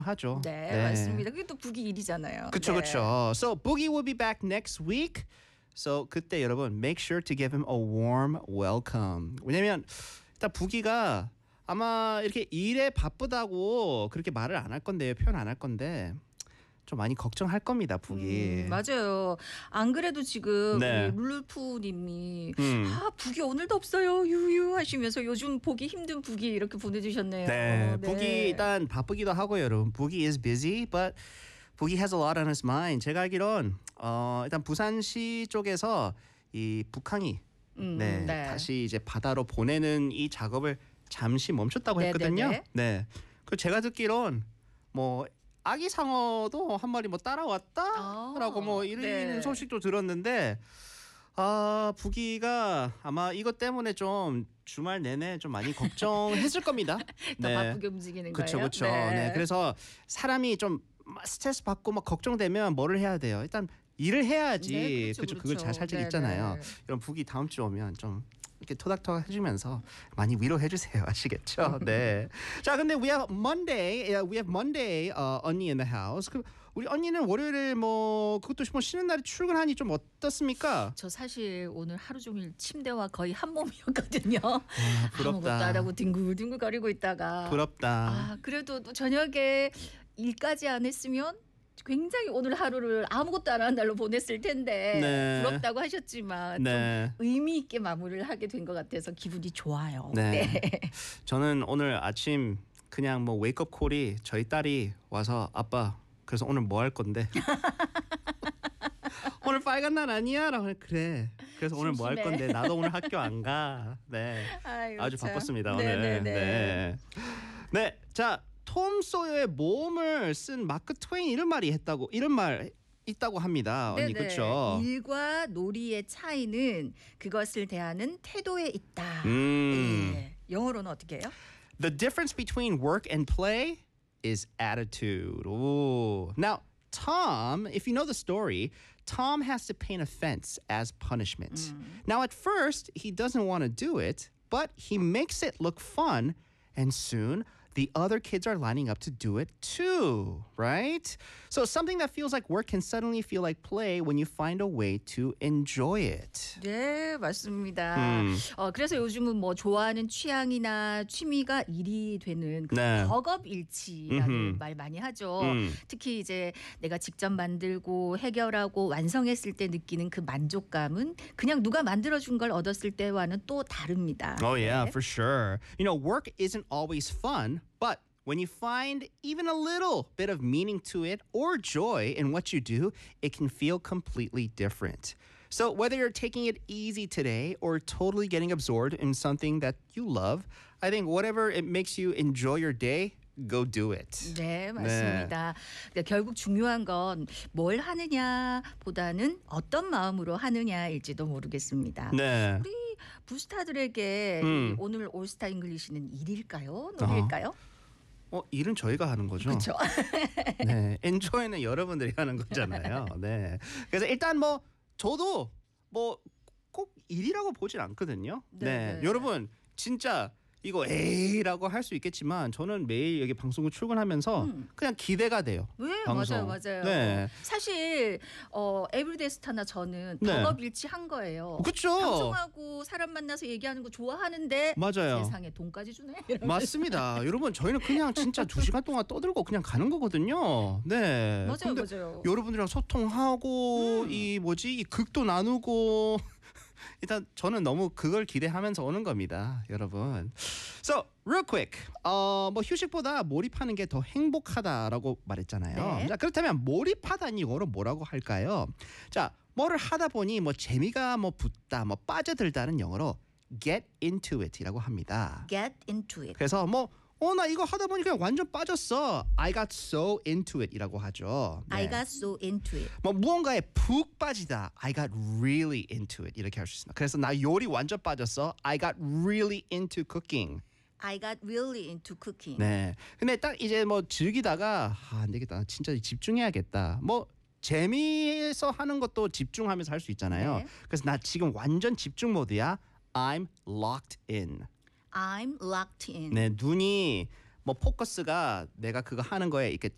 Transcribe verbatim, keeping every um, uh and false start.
하죠. 네, 네. 맞습니다. 그게 또 북이 일이잖아요. 그렇죠, 네. 그렇죠. So Boogie will be back next week. So 그때 여러분 make sure to give him a warm welcome. 왜냐면 일단 부기가 아마 이렇게 일에 바쁘다고 그렇게 말을 안 할 건데요. 표현 안 할 건데 좀 많이 걱정할 겁니다. 부기. 음, 맞아요. 안 그래도 지금 네. 우리 룰루푸님이 음. 아 북이 오늘도 없어요 유유 하시면서 요즘 보기 힘든 북이 이렇게 보내주셨네요. 네, 부기 일단 바쁘기도 하고요, 여러분. 부기 is busy, but 부기 has a lot on his mind. 제가 알기론 어, 일단 부산시 쪽에서 이 북항이 음, 네, 네. 다시 이제 바다로 보내는 이 작업을 잠시 멈췄다고 네, 했거든요. 네, 네. 네. 그 제가 듣기론 뭐 아기 상어도 한 마리 뭐 따라왔다라고 아, 뭐 이런 네. 소식도 들었는데 아 부기가 아마 이것 때문에 좀 주말 내내 좀 많이 걱정했을 겁니다. 더 바쁘게 움직이는 그렇죠, 거예요. 그렇죠. 네. 그래서 사람이 좀 스트레스 받고 막 걱정되면 뭐를 해야 돼요? 일단 일을 해야지. 네, 그렇죠, 그렇죠. 그걸 그렇죠. 잘 살 적이 네, 있잖아요. 네. 이런 북이 다음 주 오면 좀 이렇게 토닥토닥 해주면서 많이 위로해 주세요. 아시겠죠? 네. 자, 근데 we have Monday, uh, we have Monday uh, 언니 in the house. 그 우리 언니는 월요일에 뭐 그것도 뭐 쉬는 날에 출근하니 좀 어떻습니까? 저 사실 오늘 하루 종일 침대와 거의 한 몸이었거든요. 아, 부럽다. 아무것도 안 하고 뒹굴뒹굴 거리고 있다가 부럽다. 아 그래도 또 저녁에 일까지 안 했으면 굉장히 오늘 하루를 아무것도 안 한 날로 보냈을 텐데 네. 부럽다고 하셨지만 네. 좀 의미 있게 마무리를 하게 된 것 같아서 기분이 좋아요. 네. 저는 오늘 아침 그냥 뭐 웨이크업 콜이 저희 딸이 와서 아빠 그래서 오늘 뭐 할 건데 오늘 빨간 날 아니야? 라고 그래. 그래서 오늘 뭐 할 심심해. 건데 나도 오늘 학교 안 가. 네. 아이고, 아주 참. 바빴습니다 네, 오늘. 네, 네. 네. 네. 자, 톰 소여의 모험을 쓴 마크 트웨인 이런 말이 했다고 이런 말 있다고 합니다. 언니 네네. 그렇죠? 일과 놀이의 차이는 그것을 대하는 태도에 있다. 음. 예. 영어로는 어떻게 해요? The difference between work and play is attitude. Ooh. Now, Tom, if you know the story, Tom has to paint a fence as punishment. Now, at first, he doesn't want to do it, but he makes it look fun, and soon the other kids are lining up to do it too, right? So something that feels like work can suddenly feel like play when you find a way to enjoy it. 네, 맞습니다. 음. 어, 그래서 요즘은 뭐 좋아하는 취향이나 취미가 일이 되는 그 네. 덕업일치라는 음흠. 말 많이 하죠. 음. 특히 이제 내가 직접 만들고 해결하고 완성했을 때 느끼는 그 만족감은 그냥 누가 만들어준 걸 얻었을 때와는 또 다릅니다. Oh, yeah, 네. for sure. You know, work isn't always fun, but when you find even a little bit of meaning to it or joy in what you do, it can feel completely different. So, whether you're taking it easy today or totally getting absorbed in something that you love, I think whatever it makes you enjoy your day, go do it. 네, 맞습니다. 그러니까 결국 중요한 건 뭘 하느냐보다는 어떤 마음으로 하느냐일지도 모르겠습니다. 네. 우리 부스타들에게 음. 이 오늘 올스타 잉글리시는 일일까요? 놀일까요? 어, 일은 저희가 하는 거죠. 그렇죠. 네, 엔조이는 여러분들이 하는 거잖아요. 네. 그래서 일단 뭐 저도 뭐 꼭 일이라고 보진 않거든요. 네, 네, 네. 여러분 진짜 이거 에이라고 할 수 있겠지만 저는 매일 여기 방송국 출근하면서 그냥 기대가 돼요. 네, 방송. 맞아요, 맞아요. 네, 사실 어, 에브리데이 스타나 저는 네. 덕업일치한 거예요. 그렇죠. 방송하고 사람 만나서 얘기하는 거 좋아하는데 맞아요. 세상에 돈까지 주네. 이러면서. 맞습니다. 여러분 저희는 그냥 진짜 두 시간 동안 떠들고 그냥 가는 거거든요. 네. 맞아요, 근데 맞아요. 여러분들이랑 소통하고 이 뭐지 이 극도 나누고 일단 저는 너무 그걸 기대하면서 오는 겁니다, 여러분. So real quick, 어뭐 휴식보다 몰입하는 게 더 행복하다라고 말했잖아요. 네. 자 그렇다면 몰입하다는 영어로 뭐라고 할까요? 자 뭐를 하다 보니 뭐 재미가 뭐 붙다, 뭐 빠져들다는 영어로 get into it이라고 합니다. Get into it. 그래서 뭐 어 나 이거 하다 보니 그냥 완전 빠졌어. I got so into it이라고 하죠. 네. I got so into it. 뭐 무언가에 푹 빠지다. I got really into it 이렇게 할 수 있습니다. 그래서 나 요리 완전 빠졌어. I got really into cooking. I got really into cooking. 네. 근데 딱 이제 뭐 즐기다가 아, 안 되겠다. 나 진짜 집중해야겠다. 뭐 재미에서 하는 것도 집중하면서 할 수 있잖아요. 네. 그래서 나 지금 완전 집중 모드야. I'm locked in. I'm locked in. 네, 눈이 뭐 포커스가 내가 그거 하는 거에 이렇게